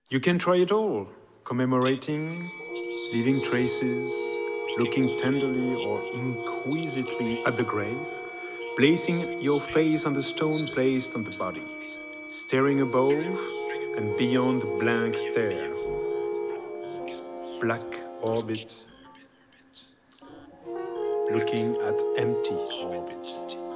You can try it all, commemorating, leaving traces, looking tenderly or inquisitively at the grave, placing your face on the stone placed on the body, staring above and beyond the blank stare, black orbit, looking at empty orbit.